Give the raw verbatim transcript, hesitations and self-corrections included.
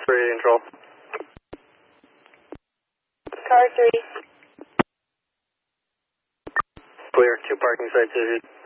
three, control. Car three. Clear, two parking sites issued.